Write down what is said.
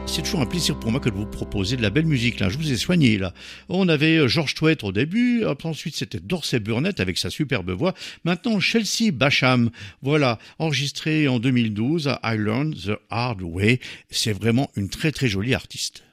C'est toujours un plaisir pour moi que de vous proposer de la belle musique. Là, je vous ai soigné là. On avait George Strait au début, ensuite c'était Dorsey Burnett avec sa superbe voix. Maintenant Chelsea Basham, voilà, enregistré en 2012 à I Learned the Hard Way. C'est vraiment une très très jolie artiste.